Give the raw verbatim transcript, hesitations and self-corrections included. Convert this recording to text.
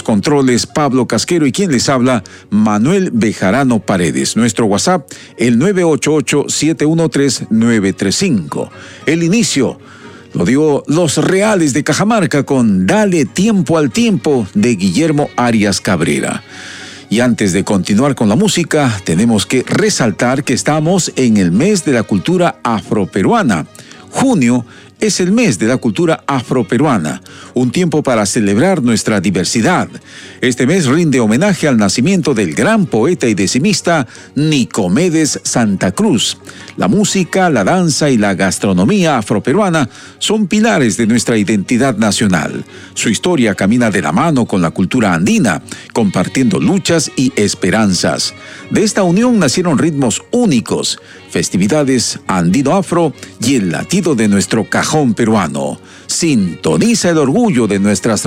controles, Pablo Casquero, y quien les habla, Manuel Bejarano Paredes. Nuestro WhatsApp, el nueve ocho ocho, siete uno tres, nueve tres cinco. El inicio lo dio Los Reales de Cajamarca con Dale Tiempo al Tiempo de Guillermo Arias Cabrera. Y antes de continuar con la música, tenemos que resaltar que estamos en el mes de la cultura afroperuana. Junio es el mes de la cultura afroperuana, un tiempo para celebrar nuestra diversidad. Este mes rinde homenaje al nacimiento del gran poeta y decimista Nicomedes Santa Cruz. La música, la danza y la gastronomía afroperuana son pilares de nuestra identidad nacional. Su historia camina de la mano con la cultura andina, compartiendo luchas y esperanzas. De esta unión nacieron ritmos únicos, festividades andino-afro y el latido de nuestro cajón peruano. Sintoniza el orgullo de nuestras